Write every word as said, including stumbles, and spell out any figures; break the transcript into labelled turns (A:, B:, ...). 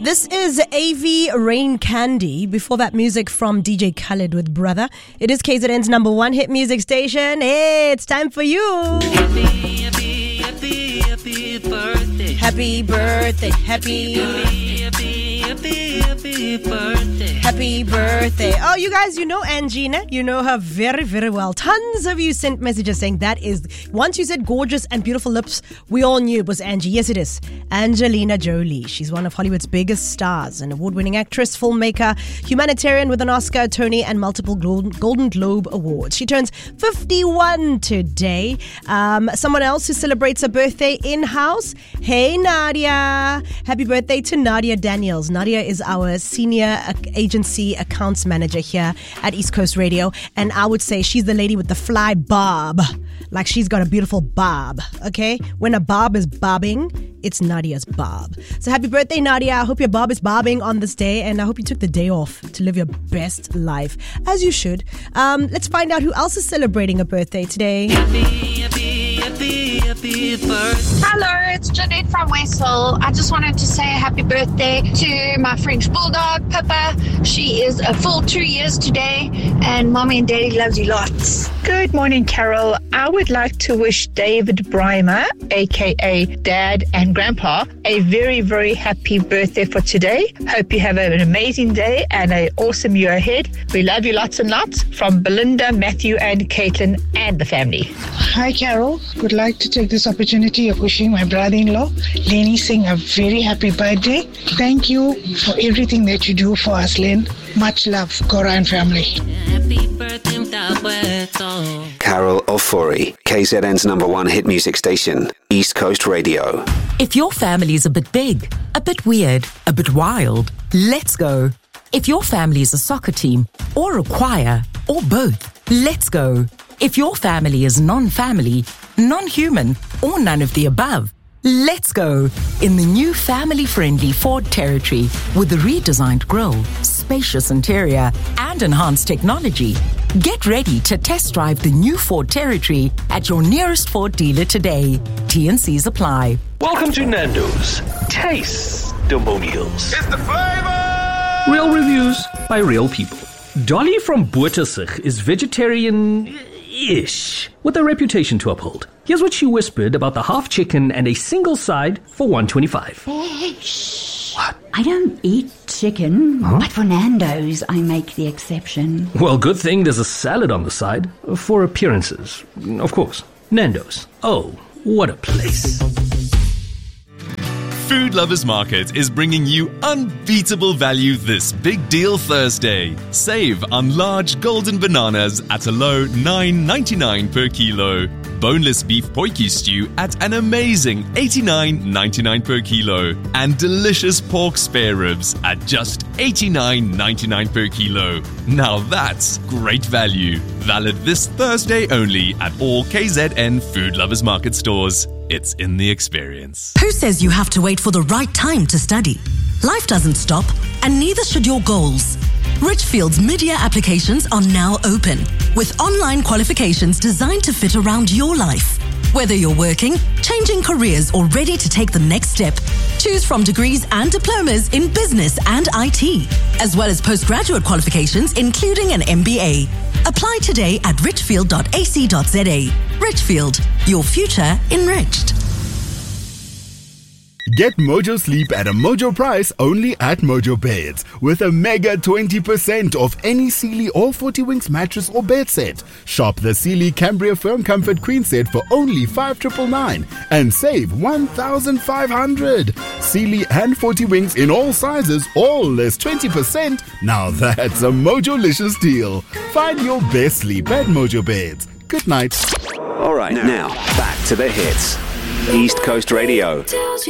A: This is A V Rain Candy. Before that, music from D J Khaled with Brother. It is K Z N's number one hit music station. Hey, it's time for you.
B: Happy, happy, happy, happy birthday.
A: Happy birthday. Happy,
B: happy, happy, happy, happy birthday.
A: Happy birthday. Oh, you guys, you know Angina. You know her very, very well. Tons of you sent messages saying that is, once you said gorgeous and beautiful lips, we all knew it was Angie. Yes, it is. Angelina Jolie. She's one of Hollywood's biggest stars, an award-winning actress, filmmaker, humanitarian with an Oscar, Tony, and multiple Golden Globe awards. She turns fifty-one today. Um, someone else who celebrates a birthday in-house. Hey, Nadia. Happy birthday to Nadia Daniels. Nadia is our senior agency accounts manager here at East Coast Radio, and I would say she's the lady with the fly bob. Like, she's got a beautiful bob, okay? When a bob is bobbing, it's Nadia's bob. So happy birthday, Nadia. I hope your bob is bobbing on this day, and I hope you took the day off to live your best life, as you should. Um, let's find out who else is celebrating a birthday today.
B: Happy, happy, happy, happy birthday.
C: Hello, it's Jeanette from Westville. I just wanted to say happy birthday to my French bulldog, Pippa. She is a full two years today, and Mommy and Daddy loves you lots.
D: Good morning, Carol. I would like to wish David Breimer, aka Dad and Grandpa, a very, very happy birthday for today. Hope you have an amazing day and an awesome year ahead. We love you lots and lots. From Belinda, Matthew, and Caitlin, and the family.
E: Hi, Carol. Would like to take this opportunity of wishing my brother-in-law, Lenny Singh, a very happy birthday. Thank you for everything that you do for us, Len. Much love, Cora and family.
B: Happy birthday, Mtaweto.
F: Carol Ofori, K Z N's number one hit music station, East Coast Radio.
G: If your family's a bit big, a bit weird, a bit wild, let's go. If your family is a soccer team, or a choir, or both, let's go. If your family is non-family, non-human, or none of the above, let's go in the new family-friendly Ford Territory with a redesigned grille, spacious interior, and enhanced technology. Get ready to test drive the new Ford Territory at your nearest Ford dealer today. T and C's apply.
H: Welcome to Nando's Taste-Demonials.
I: It's the flavor!
H: Real reviews by real people. Dolly from Boertesig is vegetarian-ish, with a reputation to uphold. Here's what she whispered about the half chicken and a single side for one twenty-five. What?
J: I don't eat chicken,
H: huh?
J: but for Nando's, I make the exception.
H: Well, good thing there's a salad on the side for appearances. Of course. Nando's. Oh, what a place.
K: Food Lovers Market is bringing you unbeatable value this Big Deal Thursday. Save on large golden bananas at a low nine ninety-nine per kilo. Boneless beef potjie stew at an amazing eighty-nine ninety-nine per kilo. And delicious pork spare ribs at just eighty-nine ninety-nine per kilo. Now that's great value. Valid this Thursday only at all K Z N Food Lovers Market stores. It's in the experience.
L: Who says you have to wait for the right time to study? Life doesn't stop, and neither should your goals. Richfield's mid-year applications are now open, with online qualifications designed to fit around your life. Whether you're working, changing careers, or ready to take the next step, choose from degrees and diplomas in business and I T, as well as postgraduate qualifications, including an M B A. Apply today at richfield dot a c dot z a. Richfield, your future enriched.
M: Get Mojo Sleep at a Mojo price only at Mojo Beds with a mega twenty percent off any Sealy or forty Winks mattress or bed set. Shop the Sealy Cambria Firm Comfort Queen set for only five thousand nine hundred ninety-nine and save one thousand five hundred dollars. Sealy and forty Winks in all sizes, all less twenty percent. Now that's a Mojo-licious deal. Find your best sleep at Mojo Beds. Good night.
F: All right, now back to the hits. East Coast Radio.